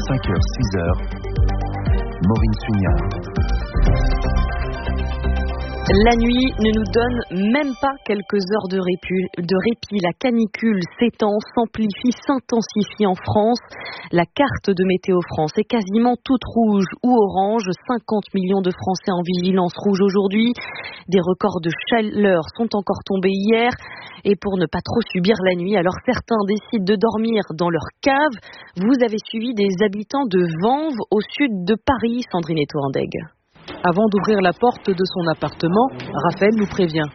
5h, 6h, Maureen Sugnard. La nuit ne nous donne même pas quelques heures de répit. La canicule s'étend, s'amplifie, s'intensifie en France. La carte de Météo France est quasiment toute rouge ou orange. 50 millions de Français en vigilance rouge aujourd'hui. Des records de chaleur sont encore tombés hier. Et pour ne pas trop subir la nuit, alors certains décident de dormir dans leur cave. Vous avez suivi des habitants de Vanves, au sud de Paris, Sandrine Etoandeg. Avant d'ouvrir la porte de son appartement, Raphaël nous prévient.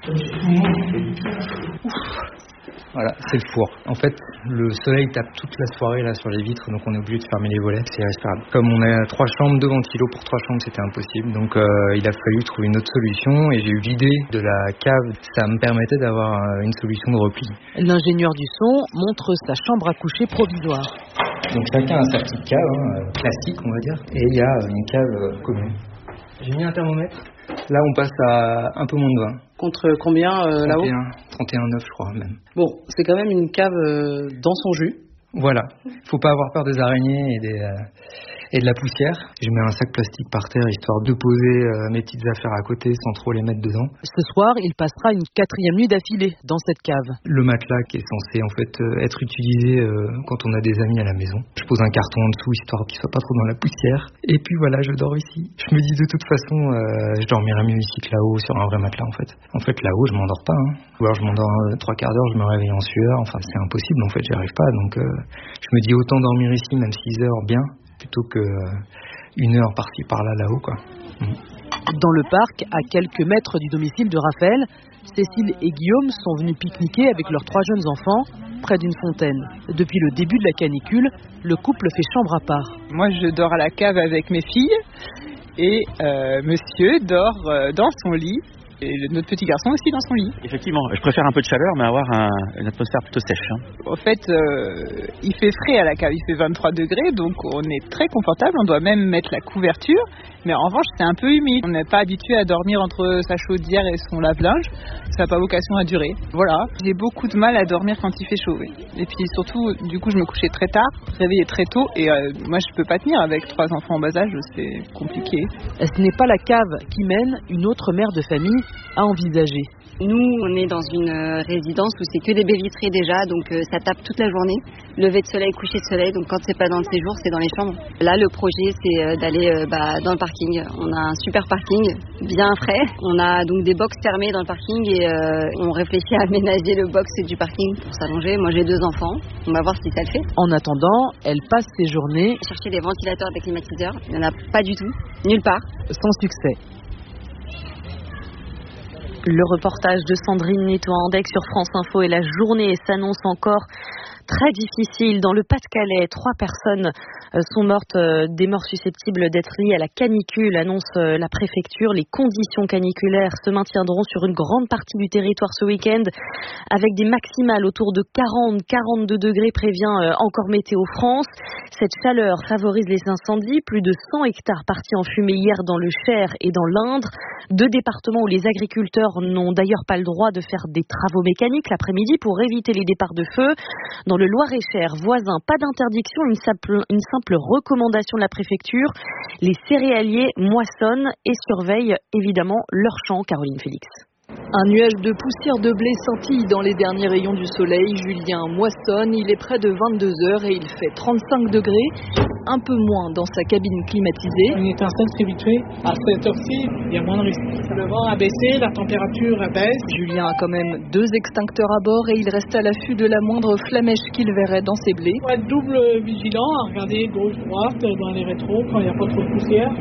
Voilà, c'est le four. En fait, le soleil tape toute la soirée là sur les vitres, donc on est obligé de fermer les volets, c'est irrespirable. Comme on a 3 chambres, 2 ventilos pour 3 chambres, c'était impossible. Donc il a fallu trouver une autre solution et j'ai eu l'idée de la cave. Ça me permettait d'avoir une solution de repli. L'ingénieur du son montre sa chambre à coucher provisoire. Donc chacun a sa petite cave, classique on va dire, et il y a une cave commune. J'ai mis un thermomètre. Là, on passe à un peu moins de 20. Contre combien là-haut ? 31,9 je crois même. Bon, c'est quand même une cave dans son jus. Voilà. Faut pas avoir peur des araignées et de la poussière. Je mets un sac plastique par terre histoire de poser mes petites affaires à côté sans trop les mettre dedans. Ce soir, il passera une 4e nuit d'affilée dans cette cave. Le matelas qui est censé en fait être utilisé quand on a des amis à la maison. Je pose un carton en dessous histoire qu'il soit pas trop dans la poussière. Et puis voilà, je dors ici. Je me dis de toute façon, je dormirai mieux ici que là-haut sur un vrai matelas en fait. En fait là-haut, je m'endors pas. Ou alors je m'endors 3 quarts d'heure, je me réveille en sueur. Enfin c'est impossible en fait, j'y arrive pas. Donc je me dis autant dormir ici, même 6 heures bien, plutôt que 1 heure par-ci par-là là-haut quoi. Dans le parc, à quelques mètres du domicile de Raphaël, Cécile et Guillaume sont venus pique-niquer avec leurs 3 jeunes enfants près d'une fontaine. Depuis le début de la canicule, le couple fait chambre à part. Moi, je dors à la cave avec mes filles et monsieur dort dans son lit. Et notre petit garçon aussi dans son lit. Effectivement, je préfère un peu de chaleur, mais avoir une atmosphère plutôt sèche. En fait, il fait frais à la cave, il fait 23 degrés, donc on est très confortable, on doit même mettre la couverture, mais en revanche, c'est un peu humide. On n'est pas habitué à dormir entre sa chaudière et son lave-linge, ça n'a pas vocation à durer. Voilà, j'ai beaucoup de mal à dormir quand il fait chaud. Oui. Et puis surtout, du coup, je me couchais très tard, réveillais très tôt, et moi, je peux pas tenir avec 3 enfants en bas âge, c'est compliqué. Ce n'est pas la cave qui mène une autre mère de famille à envisager. Nous, on est dans une résidence où c'est que des baies vitrées déjà, donc ça tape toute la journée. Lever de soleil, coucher de soleil, donc quand c'est pas dans le séjour, c'est dans les chambres. Là, le projet, c'est d'aller dans le parking. On a un super parking, bien frais. On a donc des box fermées dans le parking et on réfléchit à aménager le box du parking pour s'allonger. Moi, j'ai 2 enfants. On va voir si ça le fait. En attendant, elle passe ses journées Chercher des ventilateurs, des climatiseurs, il n'y en a pas du tout, nulle part. sans succès. Le reportage de Sandrine Etoandeg sur France Info et la journée s'annonce encore très difficile. Dans le Pas-de-Calais, 3 personnes sont mortes, des morts susceptibles d'être liées à la canicule, annonce la préfecture. Les conditions caniculaires se maintiendront sur une grande partie du territoire ce week-end, avec des maximales autour de 40-42 degrés, prévient encore Météo France. Cette chaleur favorise les incendies. Plus de 100 hectares partis en fumée hier dans le Cher et dans l'Indre. 2 départements où les agriculteurs n'ont d'ailleurs pas le droit de faire des travaux mécaniques l'après-midi pour éviter les départs de feu. Dans le Loir-et-Cher voisin, pas d'interdiction, une simple recommandation de la préfecture. Les céréaliers moissonnent et surveillent évidemment leurs champs. Caroline Félix. Un nuage de poussière de blé scintille dans les derniers rayons du soleil. Julien moissonne, il est près de 22 heures et il fait 35 degrés, un peu moins dans sa cabine climatisée. Une étincelle s'habituée, à cette heure-ci, il y a moins de risques. Le vent a baissé, la température baisse. Julien a quand même 2 extincteurs à bord et il reste à l'affût de la moindre flamèche qu'il verrait dans ses blés. Il faut être double vigilant, à regarder gauche-droite dans les rétros quand il n'y a pas trop de poussière.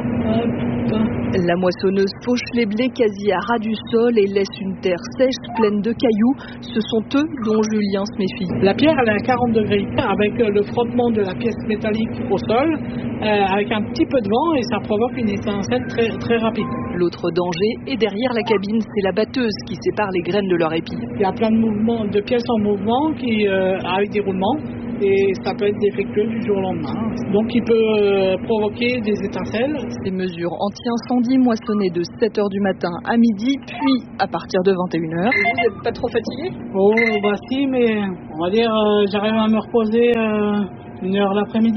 La moissonneuse fauche les blés quasi à ras du sol et laisse une terre sèche pleine de cailloux. Ce sont eux dont Julien se méfie. La pierre, elle est à 40 degrés. Avec le frottement de la pièce métallique au sol, avec un petit peu de vent, et ça provoque une étincelle très, très rapide. L'autre danger est derrière la cabine, c'est la batteuse qui sépare les graines de leur épi. Il y a plein de mouvements, de pièces en mouvement avec des roulements. Et ça peut être défectueux du jour au lendemain. Donc il peut provoquer des étincelles. Ces mesures anti-incendie moissonnées de 7h du matin à midi, puis à partir de 21h. Vous n'êtes pas trop fatigué ? Oh, bah si, mais on va dire j'arrive à me reposer 1 heure l'après-midi.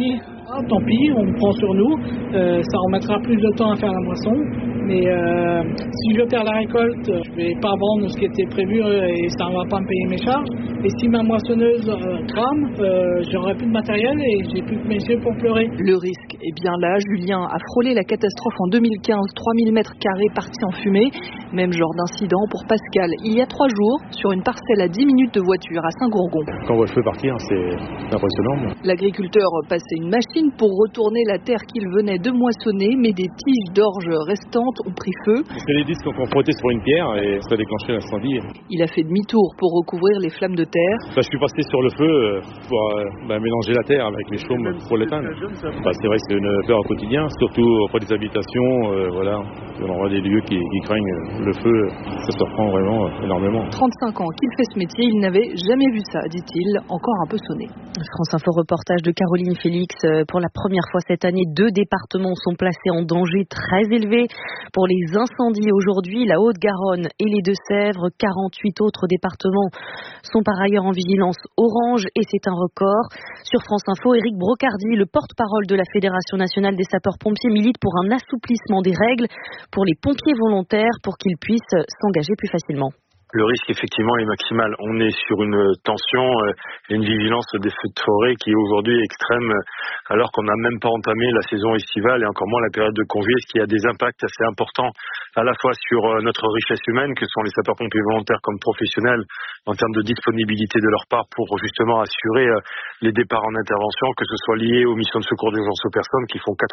Ah, tant pis, on prend sur nous. Ça remettra plus de temps à faire la moisson. Mais si je perds la récolte, je vais pas vendre ce qui était prévu et ça ne va pas me payer mes charges. Et si ma moissonneuse crame, j'aurai plus de matériel et j'ai plus que mes yeux pour pleurer. Le risque est bien là. Julien a frôlé la catastrophe en 2015, 3000 mètres carrés partis en fumée. Même genre d'incident pour Pascal il y a 3 jours sur une parcelle à 10 minutes de voiture à Saint-Gourgon. Quand on voit le feu partir, c'est impressionnant. L'agriculteur passait une machine pour retourner la terre qu'il venait de moissonner, mais des tiges d'orge restantes ont pris feu. C'est les disques qu'on a frottés sur une pierre et ça a déclenché l'incendie. Il a fait demi-tour pour recouvrir les flammes de terre. Je suis passé sur le feu pour mélanger la terre avec les chaumes pour l'éteindre. C'est vrai que c'est une peur au quotidien, surtout auprès des habitations. On voit des lieux qui craignent le feu, ça surprend vraiment énormément. 35 ans qu'il fait ce métier, il n'avait jamais vu ça, dit-il, encore un peu sonné. France Info reportage de Caroline Félix. Pour la première fois cette année, 2 départements sont placés en danger très élevé pour les incendies aujourd'hui, la Haute-Garonne et les Deux-Sèvres. 48 autres départements sont par ailleurs en vigilance orange et c'est un record. Sur France Info, Éric Brocardi, le porte-parole de la Fédération nationale des sapeurs-pompiers, milite pour un assouplissement des règles pour les pompiers volontaires pour qu'ils puissent s'engager plus facilement. Le risque, effectivement, est maximal. On est sur une tension et une vigilance des feux de forêt qui est aujourd'hui extrême, alors qu'on n'a même pas entamé la saison estivale et encore moins la période de congé, ce qui a des impacts assez importants, à la fois sur notre richesse humaine, que sont les sapeurs-pompiers volontaires comme professionnels, en termes de disponibilité de leur part pour justement assurer les départs en intervention, que ce soit lié aux missions de secours d'urgence aux personnes, qui font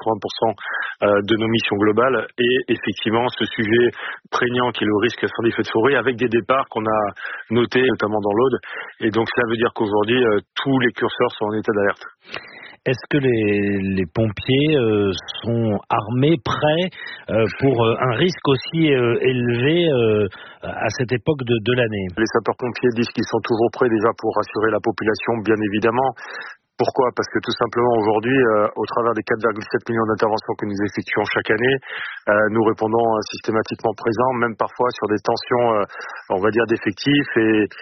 80% de nos missions globales, et effectivement ce sujet prégnant qui est le risque sur des feux de forêt, avec des départs qu'on a notés, notamment dans l'Aude. Et donc, ça veut dire qu'aujourd'hui, tous les curseurs sont en état d'alerte. Est-ce que les pompiers sont armés, prêts pour un risque aussi élevé à cette époque de l'année? Les sapeurs-pompiers disent qu'ils sont toujours prêts déjà pour rassurer la population, bien évidemment. Pourquoi ? Parce que tout simplement aujourd'hui, au travers des 4,7 millions d'interventions que nous effectuons chaque année, nous répondons systématiquement présents, même parfois sur des tensions, on va dire, d'effectifs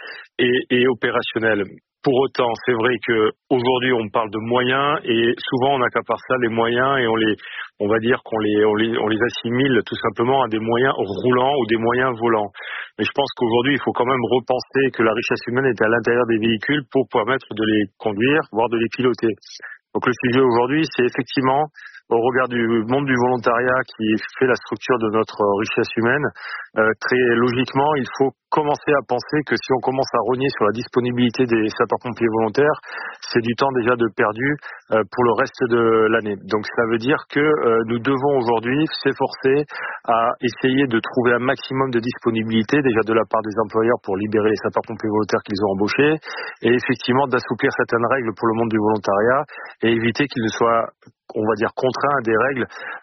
et opérationnelles. Pour autant, c'est vrai que aujourd'hui on parle de moyens et souvent on accapare ça les moyens et on va dire qu'on les assimile tout simplement à des moyens roulants ou des moyens volants. Mais je pense qu'aujourd'hui il faut quand même repenser que la richesse humaine est à l'intérieur des véhicules pour permettre de les conduire, voire de les piloter. Donc le sujet aujourd'hui, c'est effectivement, au regard du monde du volontariat qui fait la structure de notre richesse humaine, très logiquement, il faut commencer à penser que si on commence à rogner sur la disponibilité des sapeurs-pompiers volontaires, c'est du temps déjà de perdu pour le reste de l'année. Donc ça veut dire que nous devons aujourd'hui s'efforcer à essayer de trouver un maximum de disponibilité déjà de la part des employeurs pour libérer les sapeurs-pompiers volontaires qu'ils ont embauchés et effectivement d'assouplir certaines règles pour le monde du volontariat et éviter qu'ils ne soient, on va dire, contraints à des règles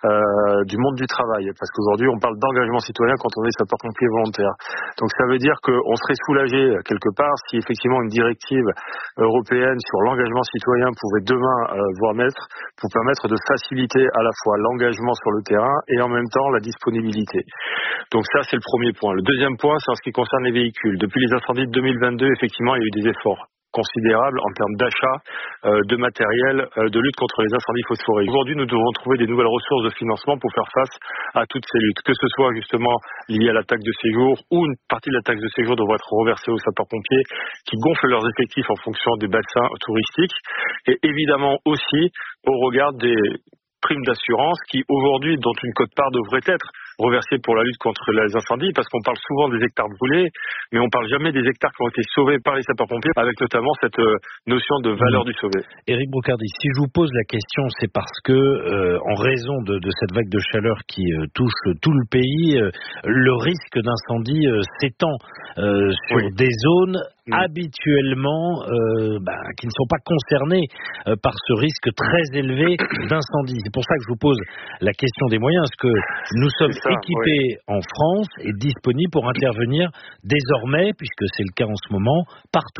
du monde du travail. Parce qu'aujourd'hui, on parle d'engagement citoyen quand on est sapeur-pompier volontaire. Donc ça veut dire qu'on serait soulagé quelque part si effectivement une directive européenne sur l'engagement citoyen pouvait demain voir naître pour permettre de faciliter à la fois l'engagement sur le terrain et en même temps la disponibilité. Donc ça, c'est le premier point. Le deuxième point, c'est en ce qui concerne les véhicules. Depuis les incendies de 2022, effectivement, il y a eu des efforts considérable en termes d'achat de matériel de lutte contre les incendies phosphoriques. Aujourd'hui, nous devons trouver des nouvelles ressources de financement pour faire face à toutes ces luttes, que ce soit justement lié à la taxe de séjour ou une partie de la taxe de séjour devrait être reversée aux sapeurs-pompiers qui gonflent leurs effectifs en fonction des bassins touristiques et évidemment aussi au regard des primes d'assurance qui aujourd'hui, dont une quote-part devrait être reversée pour la lutte contre les incendies, parce qu'on parle souvent des hectares brûlés, mais on parle jamais des hectares qui ont été sauvés par les sapeurs-pompiers, avec notamment cette notion de valeur du sauvé. Éric Brocardi, si je vous pose la question, c'est parce que, en raison de cette vague de chaleur qui touche tout le pays, le risque d'incendie s'étend sur des zones habituellement qui ne sont pas concernées par ce risque très élevé d'incendie. C'est pour ça que je vous pose la question des moyens. Est-ce que nous sommes équipés en France et disponibles pour intervenir désormais, puisque c'est le cas en ce moment, partout?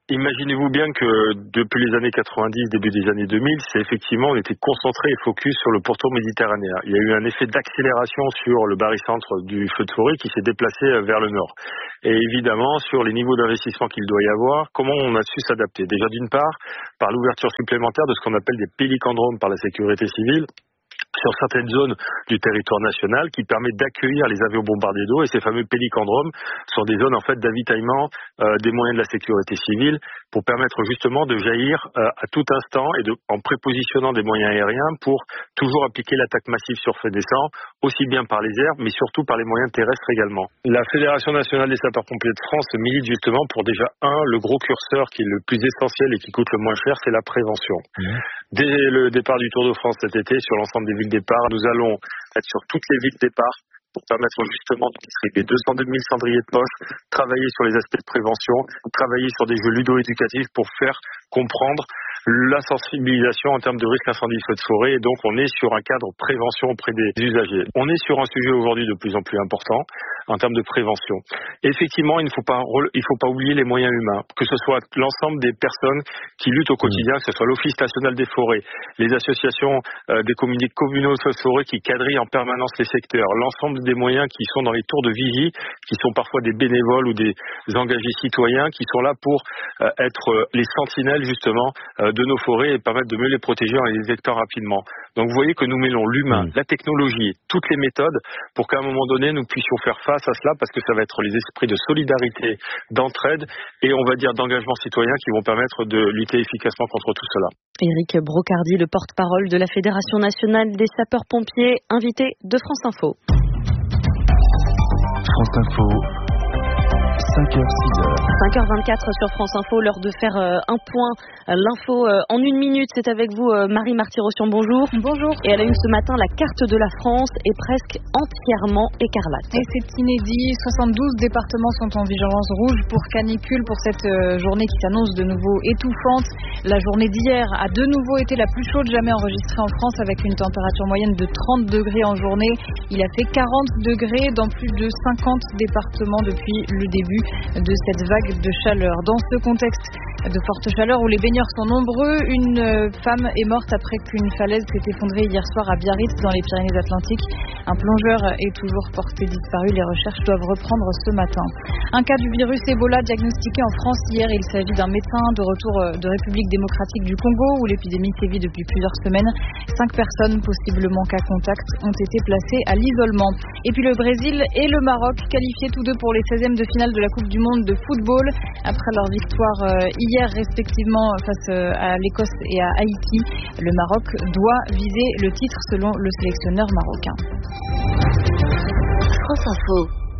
Imaginez-vous bien que depuis les années 90, début des années 2000, c'est effectivement, on était concentré et focus sur le pourtour méditerranéen. Il y a eu un effet d'accélération sur le barycentre du feu de forêt qui s'est déplacé vers le nord. Et évidemment, sur les niveaux d'investissement qu'il doit y avoir, comment on a su s'adapter? Déjà d'une part, par l'ouverture supplémentaire de ce qu'on appelle des pélicandromes par la sécurité civile, sur certaines zones du territoire national qui permet d'accueillir les avions bombardiers d'eau, et ces fameux pélicandromes sont des zones en fait d'avitaillement des moyens de la sécurité civile pour permettre justement de jaillir à tout instant et en prépositionnant des moyens aériens pour toujours appliquer l'attaque massive sur feu naissant, aussi bien par les airs mais surtout par les moyens terrestres également. La Fédération nationale des sapeurs-pompiers de France milite justement pour déjà le gros curseur qui est le plus essentiel et qui coûte le moins cher, c'est la prévention. Dès le départ du Tour de France cet été, sur l'ensemble des villes départ, nous allons être sur toutes les villes départ pour permettre justement de distribuer 202 000 cendriers de poche, travailler sur les aspects de prévention, travailler sur des jeux ludo-éducatifs pour faire comprendre la sensibilisation en termes de risque incendie feu de forêt, et donc on est sur un cadre prévention auprès des usagers. On est sur un sujet aujourd'hui de plus en plus important en termes de prévention. Et effectivement, il ne faut pas oublier les moyens humains, que ce soit l'ensemble des personnes qui luttent au quotidien, que ce soit l'Office national des forêts, les associations des comités communaux de feu de forêt qui quadrillent en permanence les secteurs, l'ensemble des moyens qui sont dans les tours de vigie, qui sont parfois des bénévoles ou des engagés citoyens qui sont là pour être les sentinelles justement de nos forêts et permettre de mieux les protéger en les détectant rapidement. Donc vous voyez que nous mêlons l'humain, la technologie, toutes les méthodes pour qu'à un moment donné nous puissions faire face à cela, parce que ça va être les esprits de solidarité, d'entraide et on va dire d'engagement citoyen qui vont permettre de lutter efficacement contre tout cela. Éric Brocardi, le porte-parole de la Fédération nationale des sapeurs-pompiers, invité de France Info. France Info. 5h, 6h. 5h24 sur France Info, l'heure de faire un point. L'info en une minute, c'est avec vous Marie Marty-Rossian, bonjour. Bonjour. Et à la une ce matin, la carte de la France est presque entièrement écarlate. Et c'est inédit, 72 départements sont en vigilance rouge pour canicule pour cette journée qui s'annonce de nouveau étouffante. La journée d'hier a de nouveau été la plus chaude jamais enregistrée en France avec une température moyenne de 30 degrés en journée. Il a fait 40 degrés dans plus de 50 départements depuis le début de cette vague de chaleur. Dans ce contexte de forte chaleur où les baigneurs sont nombreux, une femme est morte après qu'une falaise s'est effondrée hier soir à Biarritz dans les Pyrénées-Atlantiques. Un plongeur est toujours porté disparu. Les recherches doivent reprendre ce matin. Un cas du virus Ebola diagnostiqué en France hier. Il s'agit d'un médecin de retour de République démocratique du Congo où l'épidémie sévit depuis plusieurs semaines. 5 personnes possiblement cas contact ont été placées à l'isolement. Et puis le Brésil et le Maroc qualifiés tous deux pour les 16e de finale de la Coupe du Monde de football après leur victoire hier respectivement face à l'Écosse et à Haïti. Le Maroc doit viser le titre selon le sélectionneur marocain. France Info.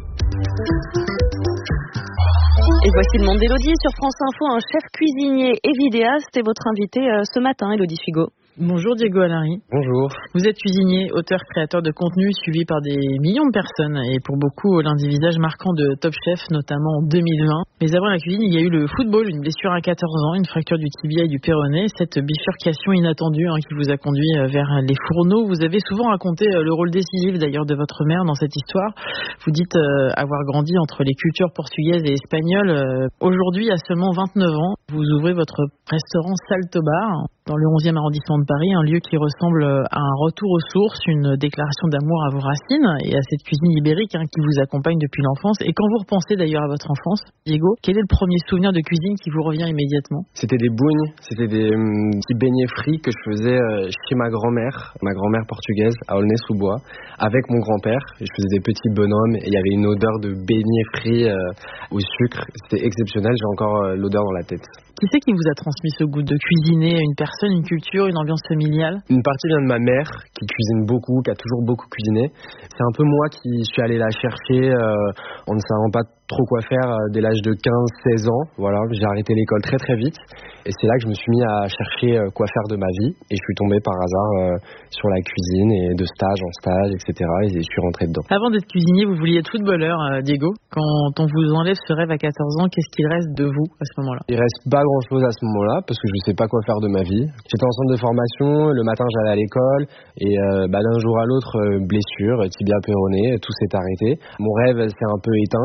Et voici le monde d'Élodie sur France Info. Un chef cuisinier et vidéaste est votre invité ce matin, Élodie Sugo. Bonjour Diego Allary. Bonjour. Vous êtes cuisinier, auteur, créateur de contenu suivi par des millions de personnes et pour beaucoup l'un des visages marquants de Top Chef, notamment en 2020. Mais avant la cuisine, il y a eu le football, une blessure à 14 ans, une fracture du tibia et du péroné, cette bifurcation inattendue qui vous a conduit vers les fourneaux. Vous avez souvent raconté le rôle décisif d'ailleurs de votre mère dans cette histoire. Vous dites avoir grandi entre les cultures portugaises et espagnoles. Aujourd'hui, à seulement 29 ans, vous ouvrez votre restaurant Salto Bar dans le 11e arrondissement de Paris, un lieu qui ressemble à un retour aux sources, une déclaration d'amour à vos racines et à cette cuisine ibérique qui vous accompagne depuis l'enfance. Et quand vous repensez d'ailleurs à votre enfance, Diego, quel est le premier souvenir de cuisine qui vous revient immédiatement? C'était des bougnes, c'était des petits beignets frits que je faisais chez ma grand-mère portugaise à Aulnay-sous-Bois, avec mon grand-père. Je faisais des petits bonhommes et il y avait une odeur de beignets frits au sucre. C'était exceptionnel, j'ai encore l'odeur dans la tête. Qui c'est qui vous a transmis ce goût de cuisiner? Une personne, une culture, une ambiance familiale? Une partie vient de ma mère qui cuisine beaucoup, qui a toujours beaucoup cuisiné. C'est un peu moi qui suis allé la chercher en ne savant pas trop quoi faire dès l'âge de 15-16 ans. Voilà, j'ai arrêté l'école très très vite et c'est là que je me suis mis à chercher quoi faire de ma vie et je suis tombé par hasard sur la cuisine et de stage en stage, etc. et je suis rentré dedans. Avant d'être cuisinier, vous vouliez être footballeur, Diego. Quand on vous enlève ce rêve à 14 ans, qu'est-ce qu'il reste de vous à ce moment-là? Il reste pas grand-chose à ce moment-là parce que je sais pas quoi faire de ma vie. J'étais en centre de formation, le matin j'allais à l'école et d'un jour à l'autre, blessure, tibia péroné, tout s'est arrêté. Mon rêve s'est un peu éteint et du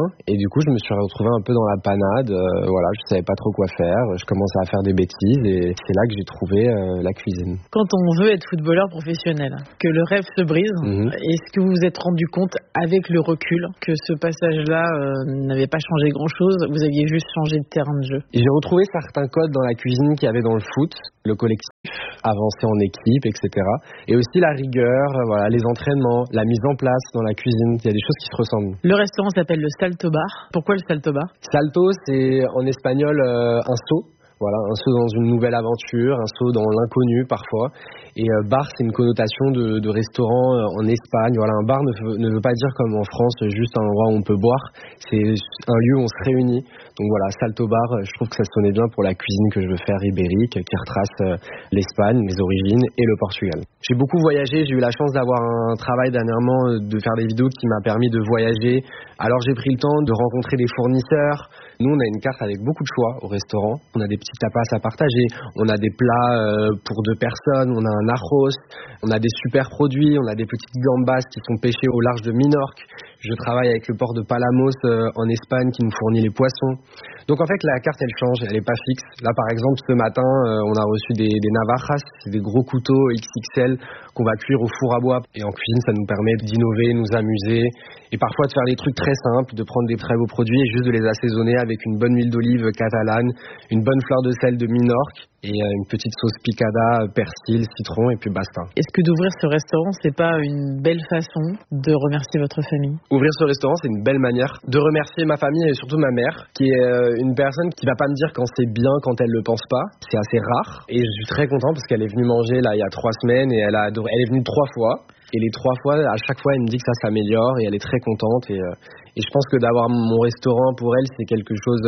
coup, je me suis retrouvé un peu dans la panade. Voilà, je savais pas trop quoi faire. Je commençais à faire des bêtises et c'est là que j'ai trouvé la cuisine. Quand on veut être footballeur professionnel, que le rêve se brise, est-ce que vous vous êtes rendu compte avec le recul que ce passage-là n'avait pas changé grand-chose, vous aviez juste changé de terrain de jeu? J'ai retrouvé certains codes dans la cuisine qu'il y avait dans le foot, le collectif, avancer en équipe, etc. Et aussi la rigueur, voilà, les entraînements, la mise en place dans la cuisine, il y a des choses qui se ressemblent. Le restaurant s'appelle le Salto Bar. Pourquoi le Salto Bar? Salto, c'est en espagnol un saut. Voilà, un saut dans une nouvelle aventure, un saut dans l'inconnu parfois. Et bar, c'est une connotation de restaurant en Espagne. Voilà, un bar ne veut pas dire comme en France juste un endroit où on peut boire. C'est un lieu où on se réunit. Donc voilà, Salto Bar, je trouve que ça sonnait bien pour la cuisine que je veux faire ibérique, qui retrace l'Espagne, les origines et le Portugal. J'ai beaucoup voyagé, j'ai eu la chance d'avoir un travail dernièrement, de faire des vidéos qui m'a permis de voyager. Alors j'ai pris le temps de rencontrer des fournisseurs. Nous, on a une carte avec beaucoup de choix au restaurant. On a des petits tapas à partager, on a des plats pour 2 personnes, on a un arroz, on a des super produits, on a des petites gambas qui sont pêchées au large de Minorque. Je travaille avec le port de Palamos en Espagne qui nous fournit les poissons. Donc en fait, la carte, elle change, elle n'est pas fixe. Là, par exemple, ce matin, on a reçu des navajas, c'est des gros couteaux XXL qu'on va cuire au four à bois. Et en cuisine, ça nous permet d'innover, nous amuser et parfois de faire des trucs très simples, de prendre des très beaux produits et juste de les assaisonner avec une bonne huile d'olive catalane, une bonne fleur de sel de Minorque et une petite sauce picada, persil, citron et puis basta. Est-ce que d'ouvrir ce restaurant, c'est pas une belle façon de remercier votre famille? Ouvrir ce restaurant, c'est une belle manière de remercier ma famille et surtout ma mère, qui est une personne qui va pas me dire quand c'est bien, quand elle le pense pas. C'est assez rare et je suis très content parce qu'elle est venue manger là il y a 3 semaines et elle est venue 3 fois. Et les 3 fois, à chaque fois, elle me dit que ça s'améliore et elle est très contente. Et je pense que d'avoir mon restaurant pour elle, c'est quelque chose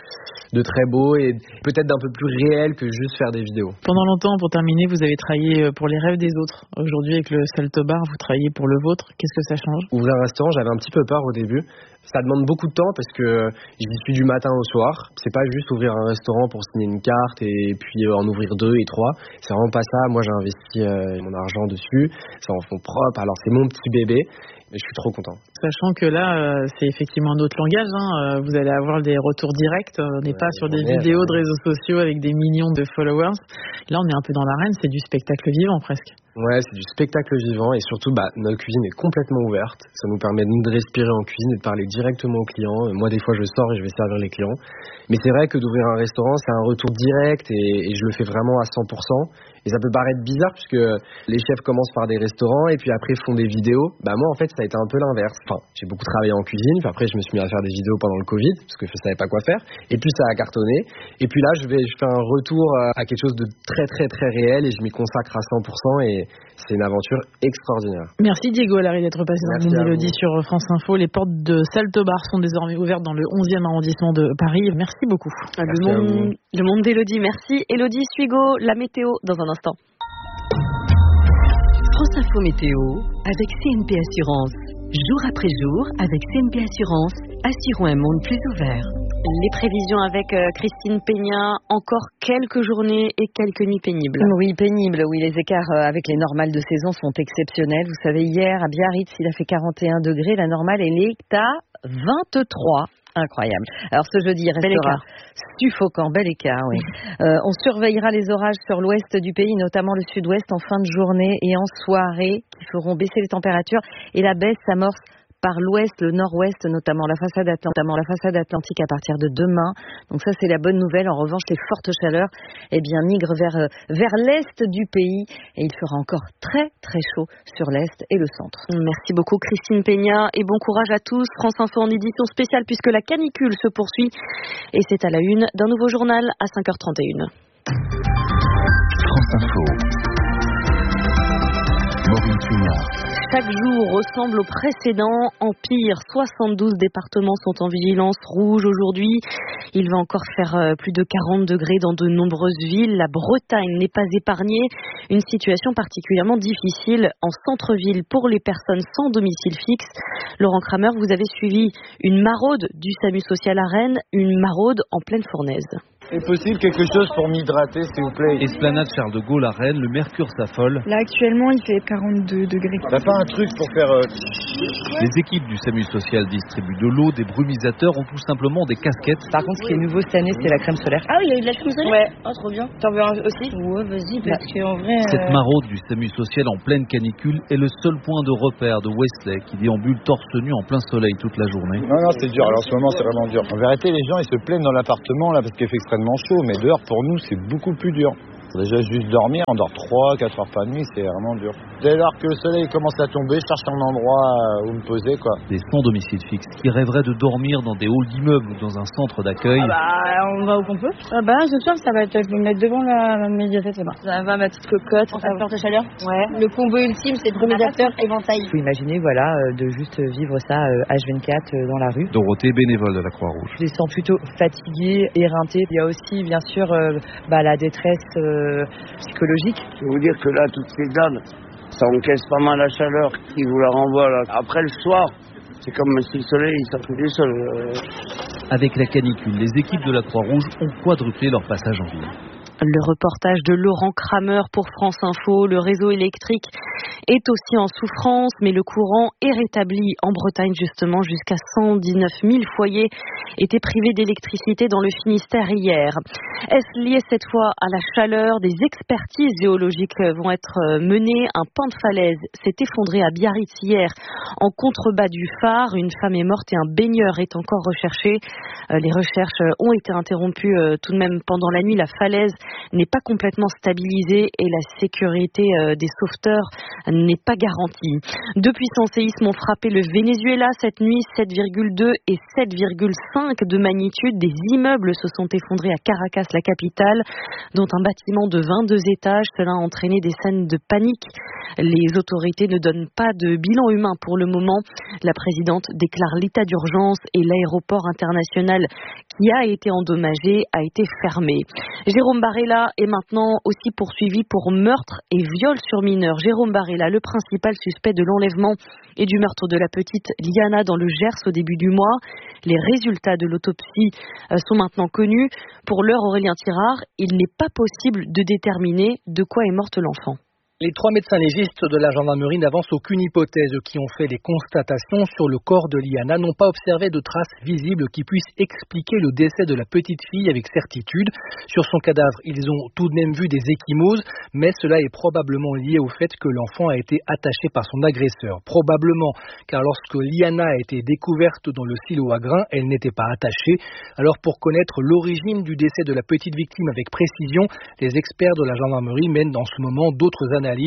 de très beau et peut-être d'un peu plus réel que juste faire des vidéos. Pendant longtemps, pour terminer, vous avez travaillé pour les rêves des autres. Aujourd'hui, avec le Salto Bar, vous travaillez pour le vôtre. Qu'est-ce que ça change? Ouvrir un restaurant, j'avais un petit peu peur au début. Ça demande beaucoup de temps parce que j'y suis du matin au soir. C'est pas juste ouvrir un restaurant pour signer une carte et puis en ouvrir 2 et 3. C'est vraiment pas ça. Moi, j'ai investi mon argent dessus. C'est en fonds propres. Alors, c'est mon petit bébé. Mais je suis trop content. Sachant que là, c'est effectivement un autre langage. Vous allez avoir des retours directs. On n'est pas sur des vidéos de réseaux sociaux avec des millions de followers. Là, on est un peu dans l'arène. C'est du spectacle vivant presque. Ouais, c'est du spectacle vivant et surtout, notre cuisine est complètement ouverte. Ça nous permet de respirer en cuisine et de parler directement aux clients. Moi, des fois, je sors et je vais servir les clients. Mais c'est vrai que d'ouvrir un restaurant, c'est un retour direct et je le fais vraiment à 100%. Et ça peut paraître bizarre puisque les chefs commencent par des restaurants et puis après font des vidéos. Moi, en fait, ça a été un peu l'inverse. Enfin, j'ai beaucoup travaillé en cuisine. Puis après, je me suis mis à faire des vidéos pendant le Covid parce que je savais pas quoi faire. Et puis, ça a cartonné. Et puis là, je fais un retour à quelque chose de très, très, très réel et je m'y consacre à 100% et c'est une aventure extraordinaire. Merci Diego Larry d'être passé dans Monde Mélodie sur France Info. Les portes de Salto Bar sont désormais ouvertes dans le 11e arrondissement de Paris. Merci beaucoup. Le Monde d'Élodie, merci. Élodie Suigo, la météo dans un instant. France Info Météo avec CNP Assurance. Jour après jour, avec CNP Assurance, assurons un monde plus ouvert. Les prévisions avec Christine Peña, encore quelques journées et quelques nuits pénibles. Oui, pénibles. Oui, les écarts avec les normales de saison sont exceptionnels. Vous savez, hier, à Biarritz, il a fait 41 degrés. La normale, elle est à 23. Incroyable. Alors ce jeudi restera suffocant, bel écart, oui. On surveillera les orages sur l'ouest du pays, notamment le sud-ouest en fin de journée et en soirée, qui feront baisser les températures. Et la baisse s'amorce par l'ouest, le nord-ouest, notamment la façade atlantique à partir de demain. Donc ça, c'est la bonne nouvelle. En revanche, les fortes chaleurs, migrent vers l'est du pays et il fera encore très, très chaud sur l'est et le centre. Merci beaucoup, Christine Peña, et bon courage à tous. France Info en édition spéciale puisque la canicule se poursuit et c'est à la une d'un nouveau journal à 5h31. France Info. Maureen Cunard. Chaque jour ressemble au précédent, en pire. 72 départements sont en vigilance rouge aujourd'hui. Il va encore faire plus de 40 degrés dans de nombreuses villes. La Bretagne n'est pas épargnée. Une situation particulièrement difficile en centre-ville pour les personnes sans domicile fixe. Laurent Kramer, vous avez suivi une maraude du SAMU social à Rennes, une maraude en pleine fournaise. C'est possible quelque chose pour m'hydrater, s'il vous plaît. Esplanade Charles de Gaulle à Rennes, le mercure s'affole. Là, actuellement, il fait 42 degrés. T'as pas un truc pour faire... Les équipes du SAMU social distribuent de l'eau, des brumisateurs ou tout simplement des casquettes. Par contre, ce qui est nouveau cette année, c'est la crème solaire. Ah oui, il y a eu de la crème solaire. Ouais. Oh, trop bien. T'en veux un aussi? Ouais, vas-y, parce qu'en vrai... Cette maraude du SAMU social en pleine canicule est le seul point de repère de Wesley qui déambule torse nu en plein soleil toute la journée. Non, c'est dur. Alors, en ce moment, c'est vraiment dur. En vérité, les gens, ils se plaignent dans l'appartement là parce qu'il fait extrêmement chaud, mais dehors, pour nous, c'est beaucoup plus dur. Déjà, juste dormir, on dort 3-4 heures par nuit, c'est vraiment dur. Dès lors que le soleil commence à tomber, je cherche un endroit où me poser, quoi. Des sans domicile fixe qui rêveraient de dormir dans des halls d'immeubles ou dans un centre d'accueil. Ah bah, on va où qu'on peut. Ah bah, ce soir, ça va être, je vais me mettre devant la médiathèque là-bas. Ça va, ma petite cocotte. On va porte chaleur. Ouais. Le combo ultime, c'est brumisateur éventail. Il faut imaginer, voilà, de juste vivre ça H24 dans la rue. Dorothée, bénévole de la Croix-Rouge. Je les sens plutôt fatigués, éreintés. Il y a aussi, bien sûr, la détresse psychologique. Je vais vous dire que là, toutes ces dames, ça encaisse pas mal la chaleur qui vous la renvoie là. Après le soir, c'est comme si le soleil sortait du sol. Avec la canicule, les équipes de la Croix-Rouge ont quadruplé leur passage en ville. Le reportage de Laurent Kramer pour France Info. Le réseau électrique est aussi en souffrance, mais le courant est rétabli en Bretagne justement. Jusqu'à 119 000 foyers étaient privés d'électricité dans le Finistère hier. Est-ce lié cette fois à la chaleur? Des expertises géologiques vont être menées. Un pan de falaise s'est effondré à Biarritz hier en contrebas du phare. Une femme est morte et un baigneur est encore recherché. Les recherches ont été interrompues tout de même pendant la nuit. La falaise n'est pas complètement stabilisée et la sécurité des sauveteurs n'est pas garantie. Deux puissants séismes ont frappé le Venezuela cette nuit, 7,2 et 7,5 de magnitude. Des immeubles se sont effondrés à Caracas, la capitale, dont un bâtiment de 22 étages. Cela a entraîné des scènes de panique. Les autorités ne donnent pas de bilan humain pour le moment. La présidente déclare l'état d'urgence et l'aéroport international qui a été endommagé a été fermé. Jérôme Barella est maintenant aussi poursuivi pour meurtre et viol sur mineur. Jérôme Barella, le principal suspect de l'enlèvement et du meurtre de la petite Liana dans le Gers au début du mois. Les résultats de l'autopsie sont maintenant connus. Pour l'heure, Aurélien Tirard, il n'est pas possible de déterminer de quoi est morte l'enfant. Les 3 médecins légistes de la gendarmerie n'avancent aucune hypothèse. Qui ont fait les constatations sur le corps de Liana n'ont pas observé de traces visibles qui puissent expliquer le décès de la petite fille avec certitude. Sur son cadavre, ils ont tout de même vu des ecchymoses, mais cela est probablement lié au fait que l'enfant a été attaché par son agresseur. Probablement, car lorsque Liana a été découverte dans le silo à grains, elle n'était pas attachée. Alors pour connaître l'origine du décès de la petite victime avec précision, les experts de la gendarmerie mènent en ce moment d'autres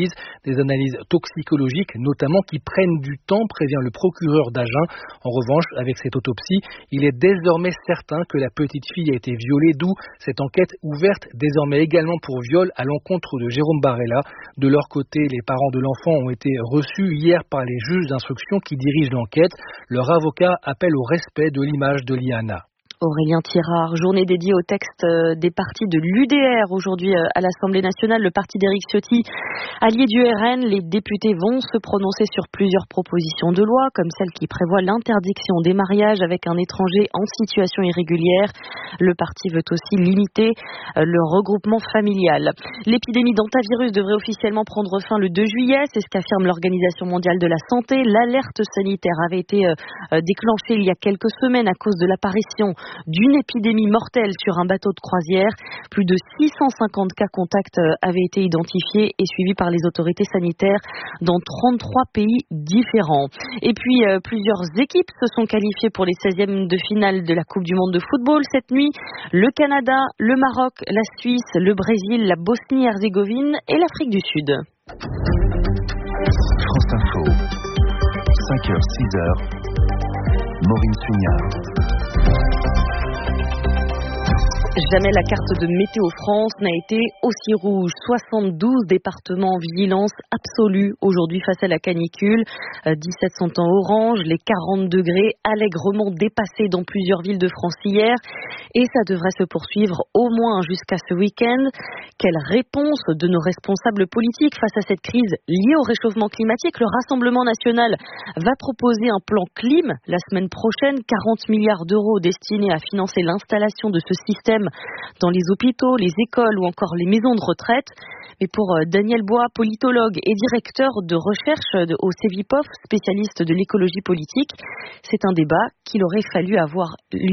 des analyses toxicologiques notamment qui prennent du temps, prévient le procureur d'Agen. En revanche, avec cette autopsie, il est désormais certain que la petite fille a été violée, d'où cette enquête ouverte désormais également pour viol à l'encontre de Jérôme Barella. De leur côté, les parents de l'enfant ont été reçus hier par les juges d'instruction qui dirigent l'enquête. Leur avocat appelle au respect de l'image de Liana. Aurélien Tirard, journée dédiée au texte des partis de l'UDR aujourd'hui à l'Assemblée nationale, le parti d'Éric Ciotti, allié du RN. Les députés vont se prononcer sur plusieurs propositions de loi, comme celle qui prévoit l'interdiction des mariages avec un étranger en situation irrégulière. Le parti veut aussi limiter le regroupement familial. L'épidémie d'hantavirus devrait officiellement prendre fin le 2 juillet, c'est ce qu'affirme l'Organisation mondiale de la santé. L'alerte sanitaire avait été déclenchée il y a quelques semaines à cause de l'apparition d'une épidémie mortelle sur un bateau de croisière. Plus de 650 cas contacts avaient été identifiés et suivis par les autorités sanitaires dans 33 pays différents. Et puis, plusieurs équipes se sont qualifiées pour les 16e de finale de la Coupe du Monde de football cette nuit. Le Canada, le Maroc, la Suisse, le Brésil, la Bosnie-Herzégovine et l'Afrique du Sud. France Info, 5h, 6h, Maureen Sugnard. Jamais la carte de Météo France n'a été aussi rouge. 72 départements en vigilance absolue aujourd'hui face à la canicule. 17 sont en orange. Les 40 degrés allègrement dépassés dans plusieurs villes de France hier. Et ça devrait se poursuivre au moins jusqu'à ce week-end. Quelle réponse de nos responsables politiques face à cette crise liée au réchauffement climatique? Le Rassemblement national va proposer un plan clim la semaine prochaine. 40 milliards d'euros destinés à financer l'installation de ce système dans les hôpitaux, les écoles ou encore les maisons de retraite. Mais pour Daniel Bois, politologue et directeur de recherche au CEVIPOF, spécialiste de l'écologie politique, c'est un débat qui aurait dû avoir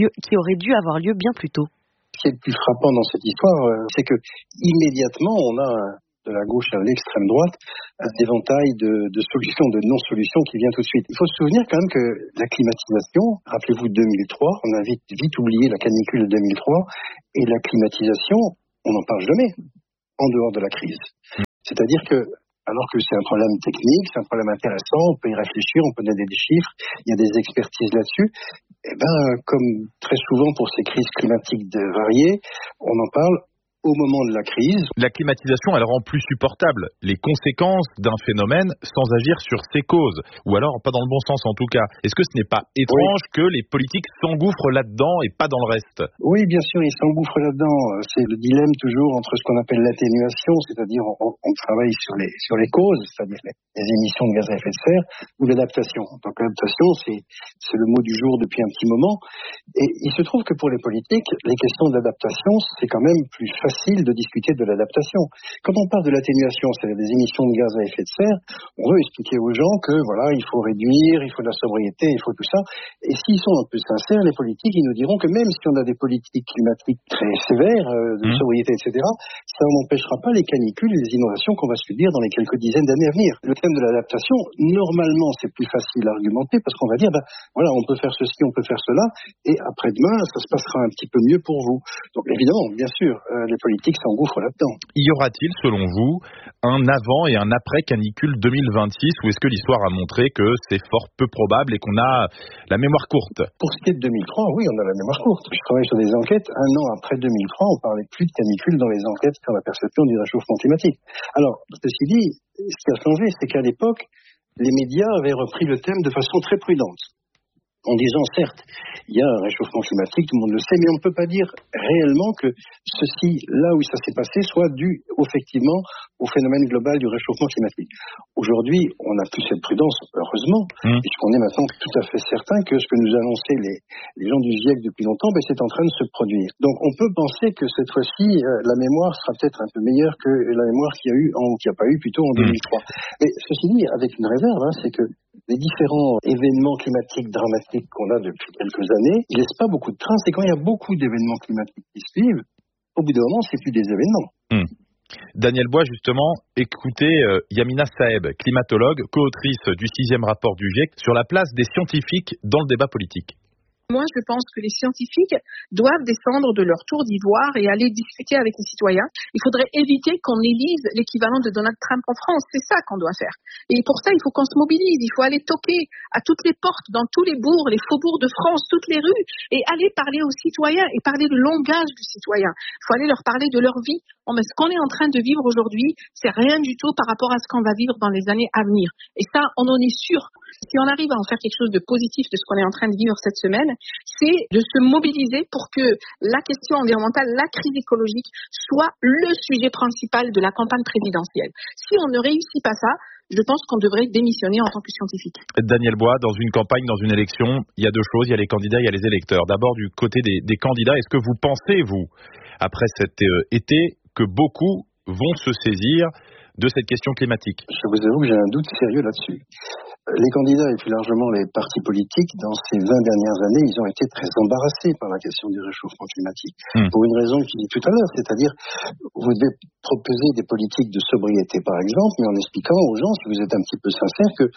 lieu bien plus tôt. Ce qui est le plus frappant dans cette histoire, c'est que immédiatement, on a de la gauche à l'extrême droite un éventail de solutions, de non-solutions qui vient tout de suite. Il faut se souvenir quand même que la climatisation, rappelez-vous 2003, on a vite oublié la canicule de 2003, et la climatisation, on n'en parle jamais en dehors de la crise. C'est-à-dire que, alors que c'est un problème technique, c'est un problème intéressant, on peut y réfléchir, on peut donner des chiffres, il y a des expertises là-dessus, et comme très souvent pour ces crises climatiques variées, on en parle au moment de la crise. La climatisation, elle rend plus supportable les conséquences d'un phénomène sans agir sur ses causes. Ou alors, pas dans le bon sens en tout cas. Est-ce que ce n'est pas étrange que les politiques s'engouffrent là-dedans et pas dans le reste? Oui, bien sûr, ils s'engouffrent là-dedans. C'est le dilemme toujours entre ce qu'on appelle l'atténuation, c'est-à-dire on travaille sur les causes, c'est-à-dire les émissions de gaz à effet de serre, ou l'adaptation. Donc l'adaptation, c'est le mot du jour depuis un petit moment. Et il se trouve que pour les politiques, les questions d'adaptation, c'est quand même plus facile de discuter de l'adaptation. Quand on parle de l'atténuation, c'est-à-dire des émissions de gaz à effet de serre, on veut expliquer aux gens que voilà, il faut réduire, il faut de la sobriété, il faut tout ça. Et s'ils sont un peu sincères, les politiques, ils nous diront que même si on a des politiques climatiques très sévères, de sobriété, etc., ça n'empêchera pas les canicules et les inondations qu'on va subir dans les quelques dizaines d'années à venir. Le thème de l'adaptation, normalement, c'est plus facile à argumenter parce qu'on va dire, voilà, on peut faire ceci, on peut faire cela, et après-demain, ça se passera un petit peu mieux pour vous. Donc évidemment, bien sûr, les politiques s'engouffrent là-dedans. Y aura-t-il, selon vous, un avant et un après canicule 2026, ou est-ce que l'histoire a montré que c'est fort peu probable et qu'on a la mémoire courte? Pour ce qui est de 2003, oui, on a la mémoire courte. Je travaille sur des enquêtes. Un an après 2003, on parlait plus de canicule dans les enquêtes sur la perception du réchauffement climatique. Alors, ceci dit, ce qui a changé, c'est qu'à l'époque, les médias avaient repris le thème de façon très prudente, en disant, certes, il y a un réchauffement climatique, tout le monde le sait, mais on ne peut pas dire réellement que ceci, là où ça s'est passé, soit dû, effectivement, au phénomène global du réchauffement climatique. Aujourd'hui, on n'a plus cette prudence, heureusement, puisqu'on est maintenant tout à fait certain que ce que nous annonçaient les gens du GIEC depuis longtemps, c'est en train de se produire. Donc, on peut penser que cette fois-ci, la mémoire sera peut-être un peu meilleure que la mémoire qu'il y a eu, qu'il n'y a pas eu plutôt en 2003. Mais ceci dit, avec une réserve, c'est que les différents événements climatiques dramatiques qu'on a depuis quelques années, ils ne laissent pas beaucoup de traces. Et quand il y a beaucoup d'événements climatiques qui suivent, au bout d'un moment, c'est plus des événements. Daniel Bois, justement, écoutez Yamina Saeb, climatologue, co-autrice du 6e rapport du GIEC sur la place des scientifiques dans le débat politique. Moi, je pense que les scientifiques doivent descendre de leur tour d'ivoire et aller discuter avec les citoyens. Il faudrait éviter qu'on élise l'équivalent de Donald Trump en France. C'est ça qu'on doit faire. Et pour ça, il faut qu'on se mobilise. Il faut aller toquer à toutes les portes, dans tous les bourgs, les faubourgs de France, toutes les rues, et aller parler aux citoyens et parler le langage du citoyen. Il faut aller leur parler de leur vie. Ce qu'on est en train de vivre aujourd'hui, c'est rien du tout par rapport à ce qu'on va vivre dans les années à venir. Et ça, on en est sûr. Si on arrive à en faire quelque chose de positif de ce qu'on est en train de vivre cette semaine, c'est de se mobiliser pour que la question environnementale, la crise écologique, soit le sujet principal de la campagne présidentielle. Si on ne réussit pas ça, je pense qu'on devrait démissionner en tant que scientifique. Daniel Bois, dans une campagne, dans une élection, il y a deux choses, il y a les candidats, il y a les électeurs. D'abord, du côté des candidats, est-ce que vous pensez, vous, après cet été, que beaucoup vont se saisir de cette question climatique? Je vous avoue que j'ai un doute sérieux là-dessus. Les candidats et plus largement les partis politiques, dans ces 20 dernières années, ils ont été très embarrassés par la question du réchauffement climatique. Pour une raison que je dis tout à l'heure, c'est-à-dire, vous devez proposer des politiques de sobriété, par exemple, mais en expliquant aux gens, si vous êtes un petit peu sincère, que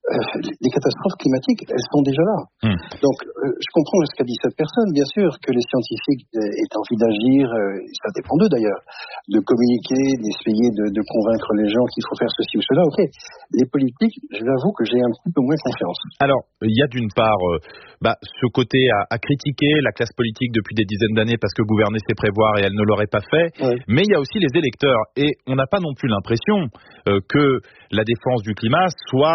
les catastrophes climatiques, elles sont déjà là. Donc, je comprends ce qu'a dit cette personne, bien sûr, que les scientifiques aient envie d'agir, ça dépend d'eux d'ailleurs, de communiquer, d'essayer de convaincre les gens qu'il faut faire ceci ou cela, ok. Les politiques, je l'avoue que j'ai un petit peu moins confiance. Alors, il y a d'une part ce côté à critiquer la classe politique depuis des dizaines d'années parce que gouverner c'est prévoir et elle ne l'aurait pas fait, mais il y a aussi les électeurs et on n'a pas non plus l'impression que la défense du climat soit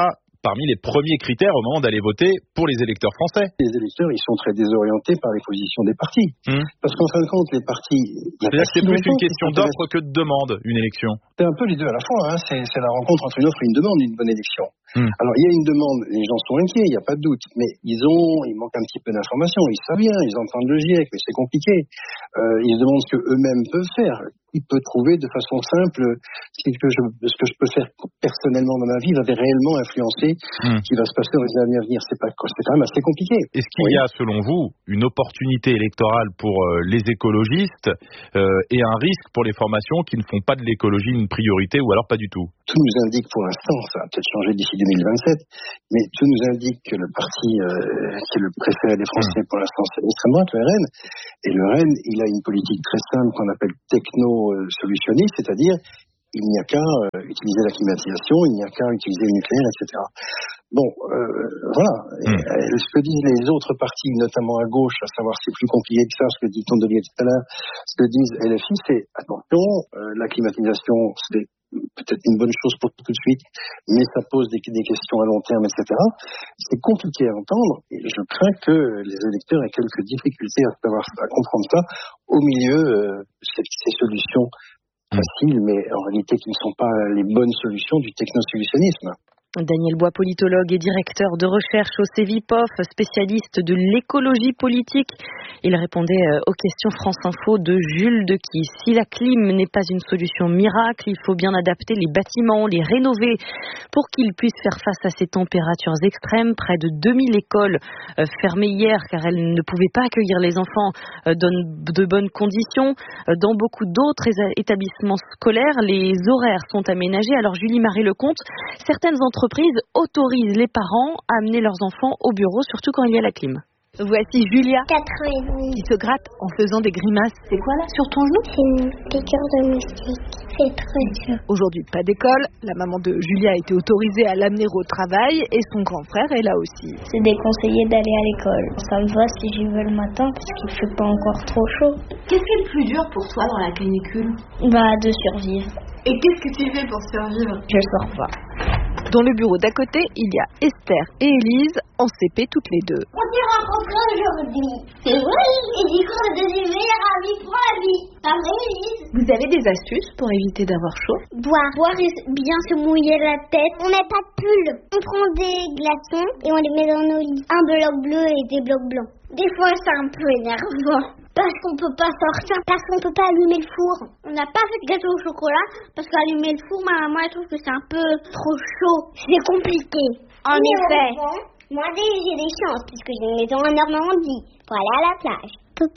parmi les premiers critères au moment d'aller voter pour les électeurs français. Les électeurs, ils sont très désorientés par les positions des partis. Parce qu'en fin de compte, les partis... C'est-à-dire que c'est plus une question d'offre que de demande, une élection. C'est un peu les deux à la fois. C'est la rencontre entre une offre et une demande, une bonne élection. Alors, il y a une demande, les gens sont inquiets, il n'y a pas de doute, mais il manque un petit peu d'informations, ils savent bien, ils entendent le GIEC, mais c'est compliqué. Ils se demandent ce qu'eux-mêmes peuvent faire. Ils peuvent trouver de façon simple ce que je peux faire personnellement dans ma vie va réellement influencer ce qui va se passer dans les années à venir. C'est quand même assez compliqué. Est-ce qu'il y a, selon vous, une opportunité électorale pour les écologistes et un risque pour les formations qui ne font pas de l'écologie une priorité ou alors pas du tout? Tout nous indique pour l'instant, ça va peut-être changer d'ici 2027, mais tout nous indique que le parti qui est le préféré des Français pour l'instant, c'est l'extrême droite, le RN. Et le RN, il a une politique très simple qu'on appelle techno-solutionniste, c'est-à-dire il n'y a qu'à utiliser la climatisation, il n'y a qu'à utiliser le nucléaire, etc. Bon, voilà. Ce que disent les autres partis, notamment à gauche, à savoir c'est plus compliqué que ça, ce que dit Tondelier tout à l'heure, ce que disent LFI, c'est attention, la climatisation, c'est peut-être une bonne chose pour tout de suite, mais ça pose des questions à long terme, etc. C'est compliqué à entendre, et je crains que les électeurs aient quelques difficultés à comprendre ça au milieu de ces solutions faciles, mais en réalité qui ne sont pas les bonnes solutions du technosolutionnisme. Daniel Bois, politologue et directeur de recherche au CEVIPOF, spécialiste de l'écologie politique. Il répondait aux questions France Info de Jules Dequy. Si la clim n'est pas une solution miracle, il faut bien adapter les bâtiments, les rénover pour qu'ils puissent faire face à ces températures extrêmes. Près de 2000 écoles fermées hier car elles ne pouvaient pas accueillir les enfants dans de bonnes conditions. Dans beaucoup d'autres établissements scolaires, les horaires sont aménagés. Alors Julie-Marie Lecomte, certaines entreprises autorisent les parents à amener leurs enfants au bureau, surtout quand il y a la clim. Voici Julia, 4 ans et demi, qui se gratte en faisant des grimaces. C'est quoi là sur ton genou? C'est une piqûre de moustique. C'est très dur. Aujourd'hui, pas d'école. La maman de Julia a été autorisée à l'amener au travail et son grand frère est là aussi. C'est déconseillé d'aller à l'école. Ça me va si j'y vais le matin parce qu'il ne fait pas encore trop chaud. Qu'est-ce qui est le plus dur pour toi dans la canicule? De survivre. Et qu'est-ce que tu fais pour survivre? Je sors pas. Dans le bureau d'à côté, il y a Esther et Élise, en CP toutes les deux. On s'est rencontrés aujourd'hui. C'est vrai. Et du coup, on est devenus meilleurs amis pour la vie. Pas vrai, Élise? Vous avez des astuces pour éviter d'avoir chaud? Boire et bien se mouiller la tête. On met pas de pull. On prend des glaçons et on les met dans nos lits. Un bloc bleu et des blocs blancs. Des fois, c'est un peu énervant. Parce qu'on peut pas sortir, parce qu'on peut pas allumer le four. On n'a pas fait de gâteau au chocolat, parce qu'allumer le four, moi je trouve que c'est un peu trop chaud. C'est compliqué. En effet. Moi j'ai des chances, puisque j'ai une maison en Normandie, pour aller à la plage.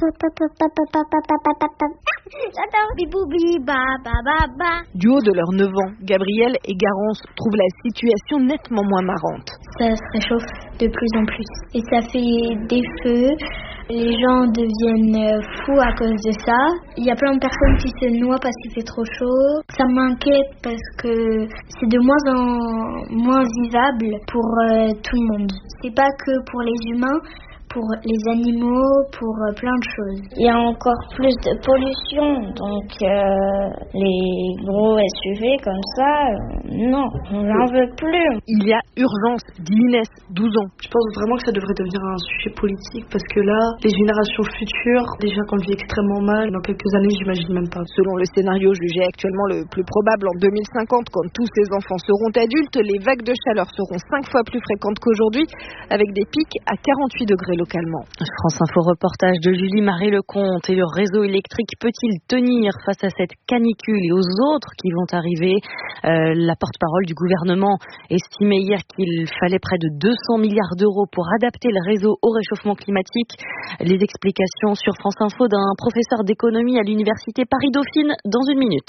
J'adore biboubi, ba ba ba ba. Du haut de leurs 9 ans, Gabriel et Garance trouvent la situation nettement moins marrante. Ça se réchauffe de plus en plus. Et ça fait des feux. Les gens deviennent fous à cause de ça. Il y a plein de personnes qui se noient parce qu'il fait trop chaud. Ça m'inquiète parce que c'est de moins en moins vivable pour tout le monde. C'est pas que pour les humains, pour les animaux, pour plein de choses. Il y a encore plus de pollution, donc les gros SUV comme ça, non, on n'en veut plus. Il y a urgence, dit Inès, 12 ans. Je pense vraiment que ça devrait devenir un sujet politique parce que là, les générations futures, déjà qu'on le vit extrêmement mal, dans quelques années, j'imagine même pas. Selon le scénario jugé actuellement le plus probable en 2050, quand tous ces enfants seront adultes, les vagues de chaleur seront 5 fois plus fréquentes qu'aujourd'hui, avec des pics à 48 degrés localement. France Info reportage de Julie-Marie Lecomte. Et le réseau électrique peut-il tenir face à cette canicule et aux autres qui vont arriver? La porte-parole du gouvernement estimait hier qu'il fallait près de 200 milliards d'euros pour adapter le réseau au réchauffement climatique. Les explications sur France Info d'un professeur d'économie à l'université Paris-Dauphine dans une minute.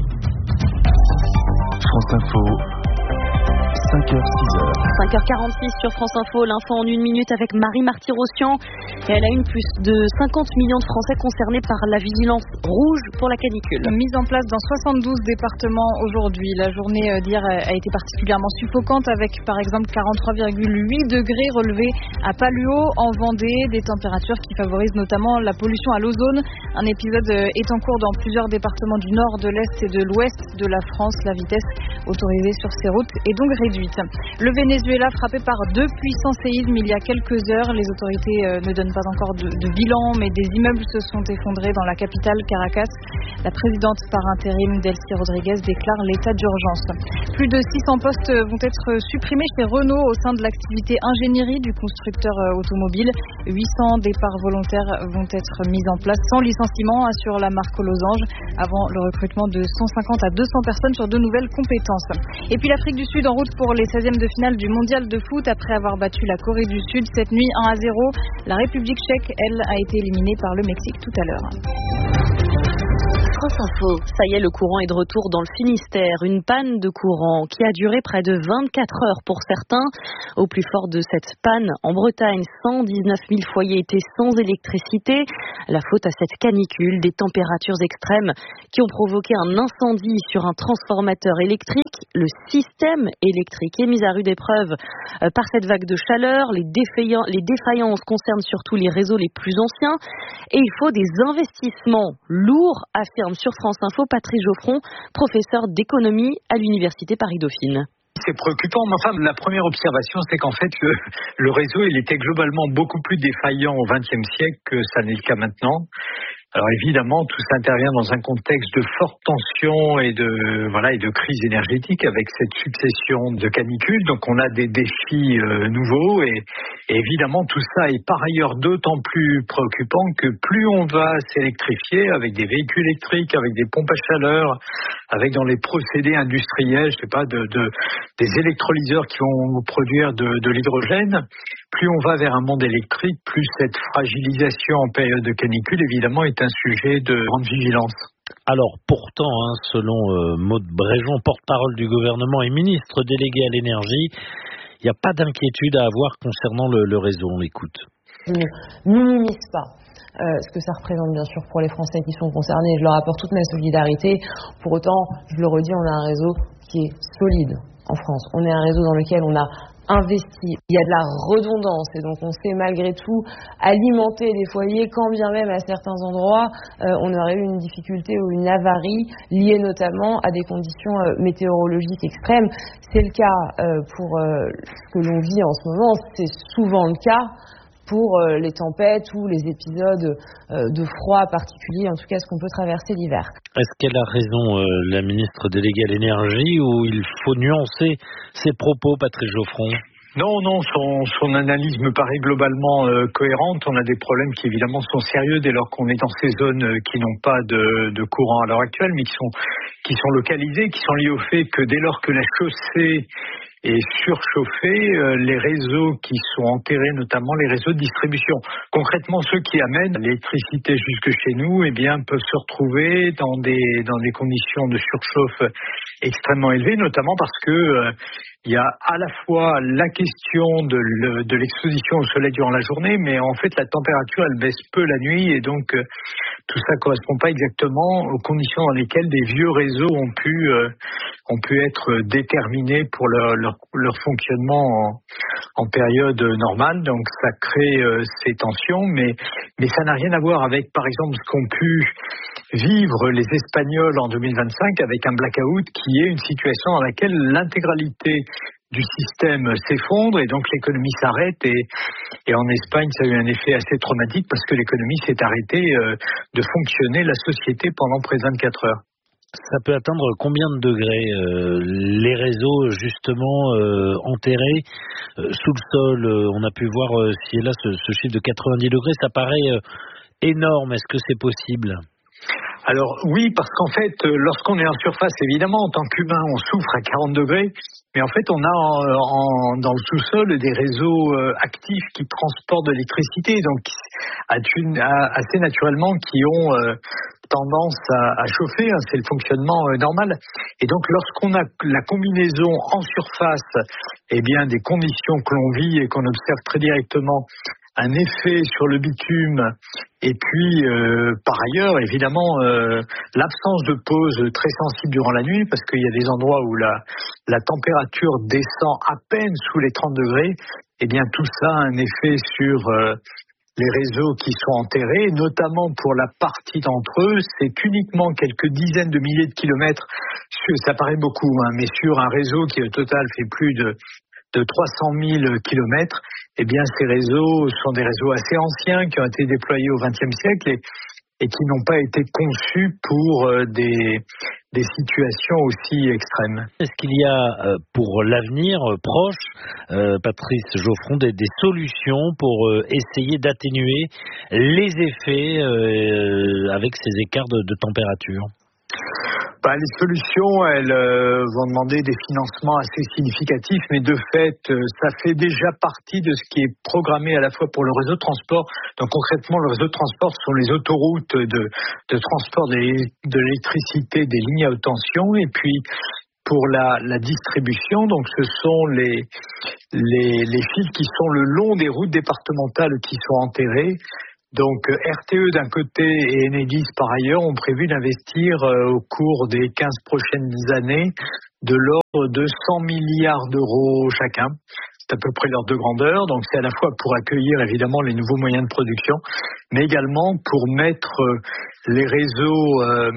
France Info. 5h, 6h. 5h46 sur France Info, l'info en une minute avec Marie Marty-Rossian. Et elle a une plus de 50 millions de Français concernés par la vigilance rouge pour la canicule. Mise en place dans 72 départements aujourd'hui. La journée d'hier a été particulièrement suffocante avec par exemple 43,8 degrés relevés à Paluo en Vendée. Des températures qui favorisent notamment la pollution à l'ozone. Un épisode est en cours dans plusieurs départements du nord, de l'est et de l'ouest de la France. La vitesse autorisée sur ces routes est donc réduite. Le Venezuela frappé par 2 puissants séismes il y a quelques heures. Les autorités ne donnent pas encore de bilan, mais des immeubles se sont effondrés dans la capitale Caracas. La présidente par intérim Delcy Rodriguez déclare l'état d'urgence. Plus de 600 postes vont être supprimés chez Renault au sein de l'activité ingénierie du constructeur automobile. 800 départs volontaires vont être mis en place sans licenciement, assure la marque aux losanges, avant le recrutement de 150 à 200 personnes sur de nouvelles compétences. Et puis l'Afrique du Sud en route pour les 16e de finale du mondial de foot après avoir battu la Corée du Sud cette nuit 1-0. La République tchèque, elle, a été éliminée par le Mexique tout à l'heure. France Info. Ça y est, le courant est de retour dans le Finistère. Une panne de courant qui a duré près de 24 heures pour certains. Au plus fort de cette panne, en Bretagne, 119 000 foyers étaient sans électricité. La faute à cette canicule, des températures extrêmes qui ont provoqué un incendie sur un transformateur électrique. Le système électrique est mis à rude épreuve par cette vague de chaleur. Les défaillances concernent surtout les réseaux les plus anciens. Et il faut des investissements lourds, affirme sur France Info Patrice Geoffron, professeur d'économie à l'université Paris-Dauphine. C'est préoccupant, mais enfin, la première observation, c'est qu'en fait, le réseau, il était globalement beaucoup plus défaillant au XXe siècle que ça n'est le cas maintenant. Alors évidemment, tout ça intervient dans un contexte de forte tension et de crise énergétique avec cette succession de canicules. Donc on a des défis nouveaux et évidemment tout ça est par ailleurs d'autant plus préoccupant que plus on va s'électrifier avec des véhicules électriques, avec des pompes à chaleur, avec dans les procédés industriels, je sais pas, des électrolyseurs qui vont produire de l'hydrogène. Plus on va vers un monde électrique, plus cette fragilisation en période de canicule, évidemment, est un sujet de grande vigilance. Alors pourtant, selon Maud Bréjon, porte-parole du gouvernement et ministre délégué à l'énergie, il n'y a pas d'inquiétude à avoir concernant le réseau. On l'écoute. Je ne minimise pas ce que ça représente bien sûr pour les Français qui sont concernés. Je leur apporte toute ma solidarité. Pour autant, je le redis, on a un réseau qui est solide en France. On est un réseau dans lequel on a investi. Il y a de la redondance et donc on sait malgré tout alimenter les foyers quand bien même à certains endroits on aurait eu une difficulté ou une avarie liée notamment à des conditions météorologiques extrêmes. C'est le cas pour ce que l'on vit en ce moment, c'est souvent le cas pour les tempêtes ou les épisodes de froid particuliers, en tout cas ce qu'on peut traverser l'hiver. Est-ce qu'elle a raison, la ministre déléguée à l'énergie, ou il faut nuancer ses propos, Patrice Geoffron ? Non, son analyse me paraît globalement cohérente. On a des problèmes qui évidemment sont sérieux dès lors qu'on est dans ces zones qui n'ont pas de courant à l'heure actuelle, mais qui sont localisées, qui sont liées au fait que dès lors que la chaussée est surchauffée, les réseaux qui sont enterrés, notamment les réseaux de distribution. Concrètement, ceux qui amènent l'électricité jusque chez nous, peuvent se retrouver dans des conditions de surchauffe extrêmement élevées, notamment parce que il y a à la fois la question de l'exposition au soleil durant la journée, mais en fait la température elle baisse peu la nuit et donc tout ça correspond pas exactement aux conditions dans lesquelles des vieux réseaux ont pu être déterminés pour leur fonctionnement en période normale. Donc ça crée ces tensions, mais ça n'a rien à voir avec par exemple ce qu'ont pu vivre les Espagnols en 2025 avec un blackout qui est une situation dans laquelle l'intégralité du système s'effondre et donc l'économie s'arrête et en Espagne ça a eu un effet assez traumatique parce que l'économie s'est arrêtée de fonctionner, la société pendant près de 24 heures. Ça peut atteindre combien de degrés les réseaux justement enterrés sous le sol? On a pu voir si et là ce chiffre de 90 degrés, ça paraît énorme. Est-ce que c'est possible? Alors oui, parce qu'en fait, lorsqu'on est en surface, évidemment, en tant qu'humain, on souffre à 40 degrés, mais en fait, on a dans le sous-sol des réseaux actifs qui transportent de l'électricité, donc assez naturellement qui ont tendance à chauffer, c'est le fonctionnement normal. Et donc, lorsqu'on a la combinaison en surface, des conditions que l'on vit et qu'on observe très directement, un effet sur le bitume et puis par ailleurs évidemment l'absence de pause très sensible durant la nuit parce qu'il y a des endroits où la température descend à peine sous les 30 degrés, tout ça a un effet sur les réseaux qui sont enterrés, notamment pour la partie d'entre eux, c'est qu'uniquement quelques dizaines de milliers de kilomètres, ça paraît beaucoup, mais sur un réseau qui au total fait plus de 300 000 kilomètres, eh bien ces réseaux sont des réseaux assez anciens qui ont été déployés au XXe siècle et qui n'ont pas été conçus pour des situations aussi extrêmes. Est-ce qu'il y a pour l'avenir proche, Patrice Geoffron, des solutions pour essayer d'atténuer les effets avec ces écarts de température ? Les solutions, elles vont demander des financements assez significatifs, mais de fait, ça fait déjà partie de ce qui est programmé à la fois pour le réseau de transport. Donc concrètement, le réseau de transport sont les autoroutes de transport de l'électricité des lignes à haute tension, et puis pour la distribution, donc ce sont les fils qui sont le long des routes départementales qui sont enterrés. Donc RTE d'un côté et Enedis par ailleurs ont prévu d'investir au cours des 15 prochaines années de l'ordre de 100 milliards d'euros chacun. C'est à peu près l'ordre de grandeur. Donc c'est à la fois pour accueillir évidemment les nouveaux moyens de production, mais également pour mettre les réseaux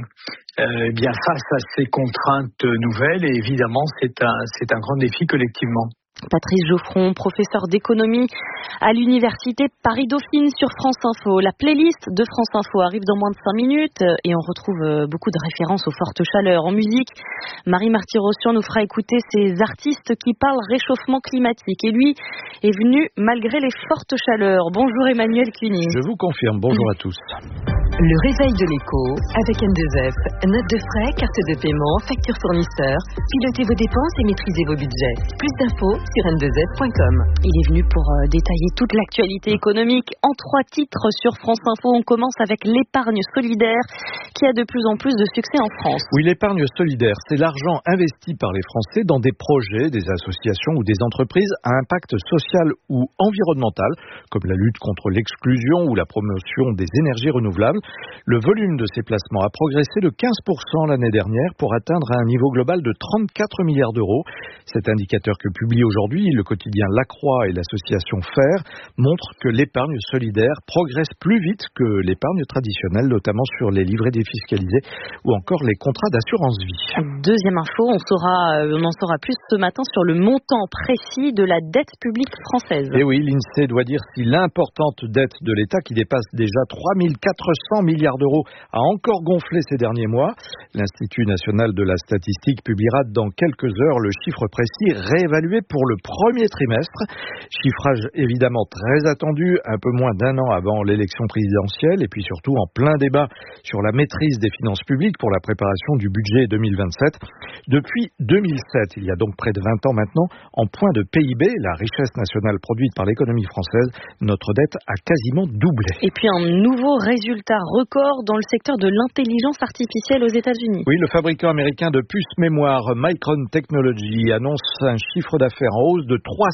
bien face à ces contraintes nouvelles. Et évidemment c'est un grand défi collectivement. Patrice Geoffron, professeur d'économie à l'université Paris-Dauphine sur France Info. La playlist de France Info arrive dans moins de 5 minutes et on retrouve beaucoup de références aux fortes chaleurs. En musique, Marie Marty-Rossian nous fera écouter ces artistes qui parlent réchauffement climatique. Et lui est venu malgré les fortes chaleurs. Bonjour Emmanuel Cuny. Je vous confirme, bonjour à tous. Le réveil de l'écho avec N2F. Note de frais, carte de paiement, facture fournisseur. Pilotez vos dépenses et maîtrisez vos budgets. Plus d'infos sur n2f.com. Il est venu pour détailler toute l'actualité économique en 3 titres sur France Info. On commence avec l'épargne solidaire qui a de plus en plus de succès en France. Oui, l'épargne solidaire, c'est l'argent investi par les Français dans des projets, des associations ou des entreprises à impact social ou environnemental, comme la lutte contre l'exclusion ou la promotion des énergies renouvelables. Le volume de ces placements a progressé de 15% l'année dernière pour atteindre un niveau global de 34 milliards d'euros. Cet indicateur que publie aujourd'hui le quotidien La Croix et l'association FAIR montre que l'épargne solidaire progresse plus vite que l'épargne traditionnelle, notamment sur les livrets défiscalisés ou encore les contrats d'assurance vie. Deuxième info, on en saura plus ce matin sur le montant précis de la dette publique française. Et oui, l'INSEE doit dire si l'importante dette de l'État, qui dépasse déjà 3 400 milliards d'euros, a encore gonflé ces derniers mois. L'Institut national de la statistique publiera dans quelques heures le chiffre précis réévalué pour le premier trimestre. Chiffrage évidemment très attendu, un peu moins d'un an avant l'élection présidentielle et puis surtout en plein débat sur la maîtrise des finances publiques pour la préparation du budget 2027. Depuis 2007, il y a donc près de 20 ans maintenant, en point de PIB, la richesse nationale produite par l'économie française, notre dette a quasiment doublé. Et puis un nouveau résultat record dans le secteur de l'intelligence artificielle aux États-Unis. Oui, le fabricant américain de puces mémoire Micron Technology annonce un chiffre d'affaires en hausse de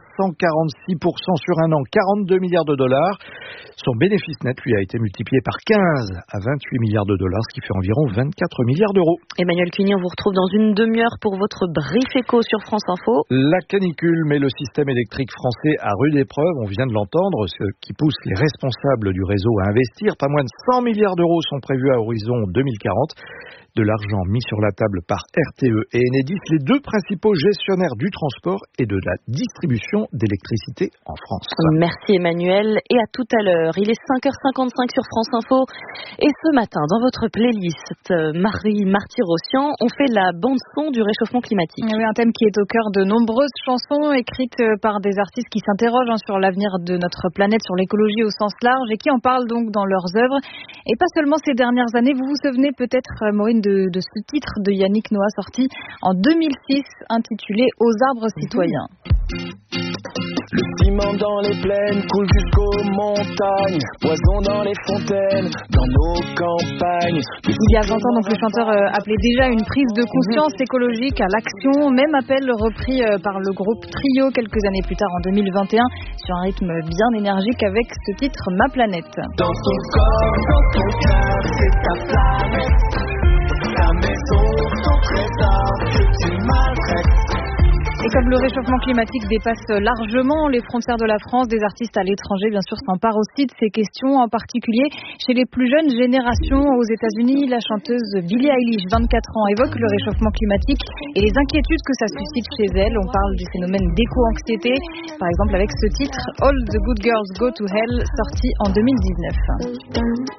346% sur un an, 42 milliards de dollars. Son bénéfice net, lui, a été multiplié par 15 à 28 milliards de dollars, ce qui fait environ 24 milliards d'euros. Emmanuel Cuny, on vous retrouve dans une demi-heure pour votre brief éco sur France Info. La canicule met le système électrique français à rude épreuve, on vient de l'entendre, ce qui pousse les responsables du réseau à investir. Pas moins de 100 milliards d'euros sont prévus à horizon 2040. De l'argent mis sur la table par RTE et Enedis, les deux principaux gestionnaires du transport et de la distribution d'électricité en France. Merci Emmanuel et à tout à l'heure. Il est 5h55 sur France Info et ce matin dans votre playlist Marie Marty-Rossian, on fait la bande-son du réchauffement climatique. Oui, un thème qui est au cœur de nombreuses chansons écrites par des artistes qui s'interrogent sur l'avenir de notre planète, sur l'écologie au sens large et qui en parlent donc dans leurs œuvres. Et pas seulement ces dernières années, vous vous souvenez peut-être, Maureen, de ce titre de Yannick Noah sorti en 2006 intitulé « Aux arbres citoyens ». Le ciment dans les plaines coule jusqu'aux montagnes, poison dans les fontaines, dans nos campagnes. Il y a 20 ans, donc, le chanteur appelait déjà une prise de conscience écologique à l'action. Même appel repris par le groupe Trio quelques années plus tard en 2021 sur un rythme bien énergique avec ce titre « Ma planète ». Dans ton corps, dans ton cœur, c'est ta planète. Ta maison, ton trésor que tu maltraites. Et comme le réchauffement climatique dépasse largement les frontières de la France, des artistes à l'étranger, bien sûr, s'emparent aussi de ces questions, en particulier chez les plus jeunes générations. Aux États-Unis, la chanteuse Billie Eilish, 24 ans, évoque le réchauffement climatique et les inquiétudes que ça suscite chez elle. On parle du phénomène d'éco-anxiété, par exemple avec ce titre All the Good Girls Go to Hell, sorti en 2019.